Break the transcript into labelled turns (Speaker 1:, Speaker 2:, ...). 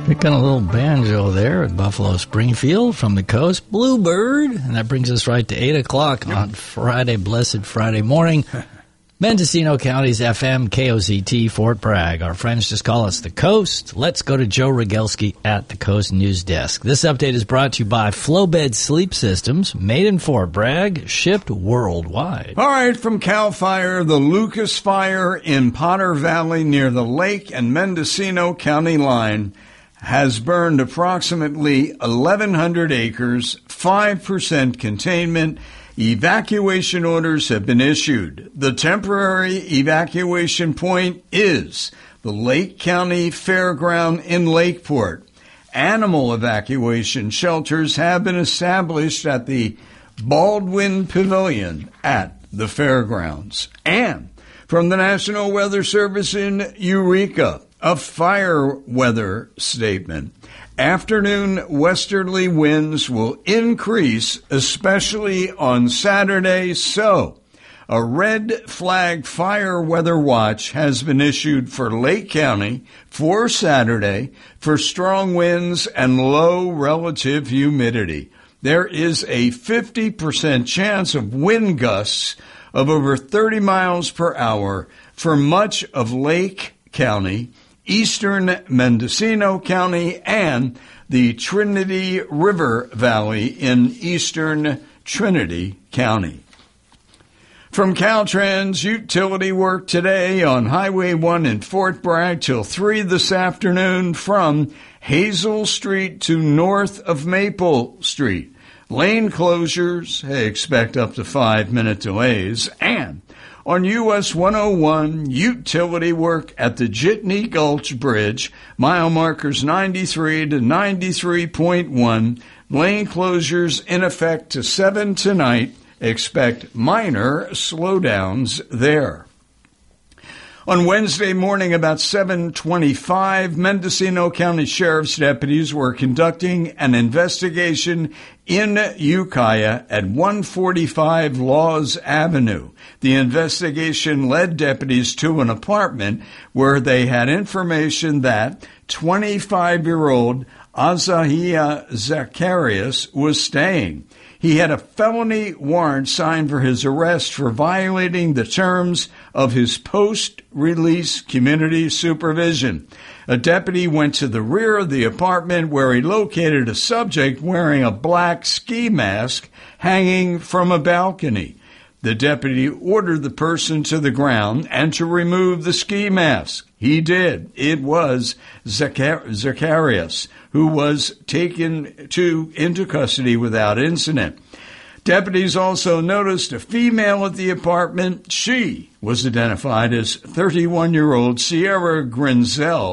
Speaker 1: Picking a little banjo there at Buffalo Springfield from the coast, Bluebird. And that brings us right to 8 o'clock on Friday, blessed Friday morning. Mendocino County's FM, KOZT, Fort Bragg. Our friends just call us the Coast. Let's go to Joe Rogelski at the Coast News Desk. This update is brought to you by Flowbed Sleep Systems, made in Fort Bragg, shipped worldwide.
Speaker 2: All right, from CAL FIRE, the Lucas Fire in Potter Valley near the Lake and Mendocino County line has burned approximately 1,100 acres, 5% containment. Evacuation orders have been issued. The temporary evacuation point is the Lake County Fairground in Lakeport. Animal evacuation shelters have been established at the Baldwin Pavilion at the fairgrounds. And from the National Weather Service in Eureka, a fire weather statement. Afternoon westerly winds will increase, especially on Saturday, so a red flag fire weather watch has been issued for Lake County for Saturday for strong winds and low relative humidity. There is a 50% chance of wind gusts of over 30 miles per hour for much of Lake County, eastern Mendocino County, and the Trinity River Valley in eastern Trinity County. From Caltrans, utility work today on Highway 1 in Fort Bragg till 3 this afternoon from Hazel Street to north of Maple Street. Lane closures, expect up to 5-minute delays, and on US 101, utility work at the Jitney Gulch Bridge, mile markers 93 to 93.1, lane closures in effect to 7 tonight. Expect minor slowdowns there. On Wednesday morning about 7:25, Mendocino County Sheriff's deputies were conducting an investigation in Ukiah at 145 Laws Avenue. The investigation led deputies to an apartment where they had information that 25-year-old Azahia Zacharias was staying. He had a felony warrant signed for his arrest for violating the terms of his post-release community supervision. A deputy went to the rear of the apartment where he located a subject wearing a black ski mask hanging from a balcony. The deputy ordered the person to the ground and to remove the ski mask. He did. It was Zacharias, who was taken into custody without incident. Deputies also noticed a female at the apartment. She was identified as 31-year-old Sierra Grinzel.